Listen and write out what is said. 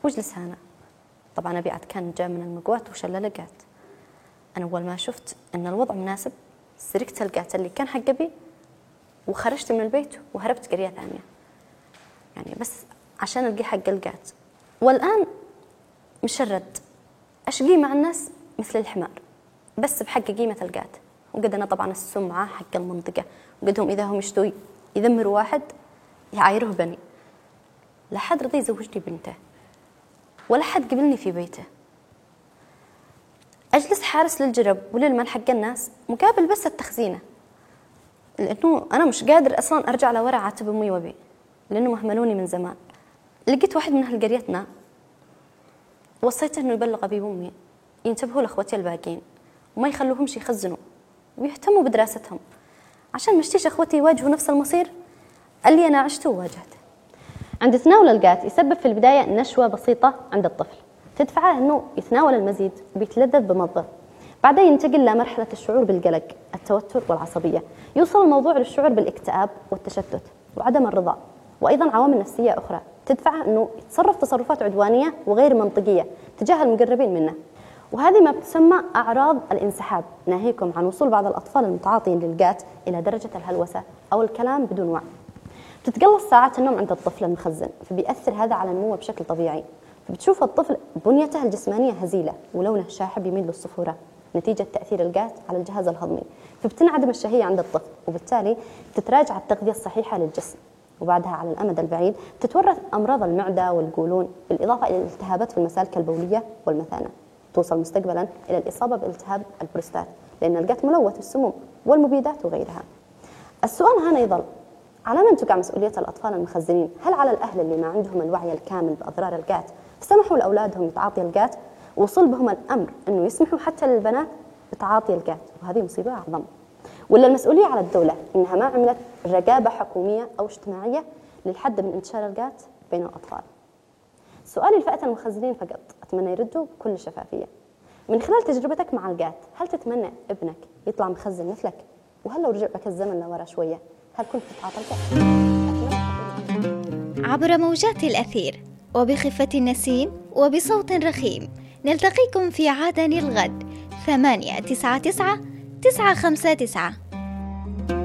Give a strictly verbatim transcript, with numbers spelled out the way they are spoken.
واجلس هنا. طبعا أبي عاد كان جاء من المقوات وشل لقات. أنا أول ما شفت أن الوضع مناسب سرقت القات اللي كان حق أبي وخرجت من البيت وهربت قرية ثانية، يعني بس عشان ألقي حق القات. والآن مشرد أشقي مع الناس مثل الحمار بس بحق قيمة القات. وقد أنا طبعا السمعة حق المنطقة، وقدهم إذا هم يشتوا يذمروا واحد يعايروه بني. لا حد رضي يزوجني بنته ولا حد قبلني في بيته. أجلس حارس للجرب وللمال حق الناس مقابل بس التخزينة، لأنه أنا مش قادر أصلا أرجع لورا عاتب أمي وأبي لأنه مهملوني من زمان. لقيت واحد من أهل قريتنا وصيته إنه يبلغ أبي وأمي ينتبهوا لأخوتي الباقين وما يخلوهمش يخزنوا ويهتموا بدراستهم، عشان مشتيش أخوتي يواجهوا نفس المصير اللي أنا عشته وواجهته. عند تناول القات يسبب في البداية نشوة بسيطة عند الطفل تدفعه أنه يتناول المزيد ويتلذذ بمضغه. بعدين ينتقل لمرحلة الشعور بالقلق، التوتر والعصبية. يوصل الموضوع للشعور بالاكتئاب والتشتت وعدم الرضا، وأيضا عوامل نفسية أخرى تدفعه أنه يتصرف تصرفات عدوانية وغير منطقية تجاه المقربين منه. وهذه ما تسمى أعراض الانسحاب، ناهيكم عن وصول بعض الأطفال المتعاطين للقات إلى درجة الهلوسة أو الكلام بدون وعي. تتقلص ساعات النوم عند الطفل المخزن، فبيأثر هذا على نموه بشكل طبيعي. فبتشوف الطفل بنيته الجسمانية هزيلة ولونه شاحب يميل للصفورة نتيجة تأثير القات على الجهاز الهضمي، فبتنعدم الشهية عند الطفل، وبالتالي تتراجع التغذية الصحيحة للجسم. وبعدها على الأمد البعيد تتورث أمراض المعدة والقولون، بالإضافة إلى الالتهابات في المسالك البولية والمثانة. توصل مستقبلا إلى الإصابة بالتهاب البروستات، لأن القات ملوث بالسموم والمبيدات وغيرها. السؤال هنا يظل: على من تقع مسؤولية الأطفال المخزنين؟ هل على الأهل اللي ما عندهم الوعي الكامل بأضرار القات سمحوا لأولادهم بتعاطي القات، ووصل بهم الأمر أنه يسمحوا حتى للبنات بتعاطي القات، وهذه مصيبة أعظم؟ ولا المسؤولية على الدولة إنها ما عملت رقابة حكومية أو اجتماعية للحد من انتشار القات بين الأطفال؟ سؤالي لفئة المخزنين فقط أتمنى يردوا بكل شفافية. من خلال تجربتك مع القات، هل تتمنى ابنك يطلع مخزن مثلك؟ وهل لو رجع بك الزمن لورا شوية هل كنت تتعاطى القات؟ عبر موجات الأثير وبخفة النسيم وبصوت رخيم نلتقيكم في عدن الغد. ثمانية تسعة تسعة تسعة خمسة تسعة.